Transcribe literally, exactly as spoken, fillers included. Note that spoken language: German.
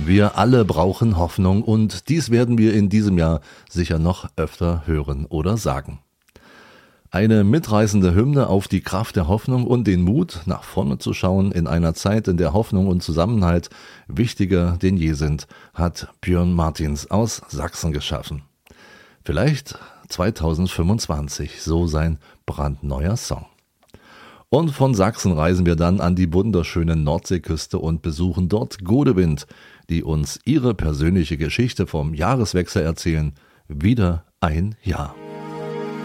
Wir alle brauchen Hoffnung und dies werden wir in diesem Jahr sicher noch öfter hören oder sagen. Eine mitreißende Hymne auf die Kraft der Hoffnung und den Mut, nach vorne zu schauen in einer Zeit, in der Hoffnung und Zusammenhalt wichtiger denn je sind, hat Björn Martins aus Sachsen geschaffen. Vielleicht zweitausendfünfundzwanzig, so sein brandneuer Song. Und von Sachsen reisen wir dann an die wunderschöne Nordseeküste und besuchen dort Godewind, die uns ihre persönliche Geschichte vom Jahreswechsel erzählen. Wieder ein Jahr.